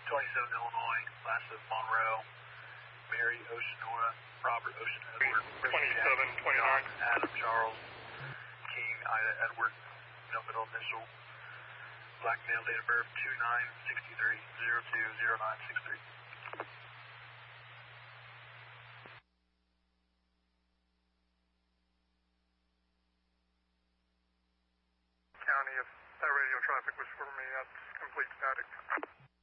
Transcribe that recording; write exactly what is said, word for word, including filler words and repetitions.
twenty-seven Illinois, last of Monroe, Mary Oceanora, Robert Ocean Edward, twenty-seven twenty-nine. Adam Charles, King Ida Edward, no middle initial, black male, date of birth two nine sixty-three, zero two zero nine six three. County, if that radio traffic was for me, that's complete static.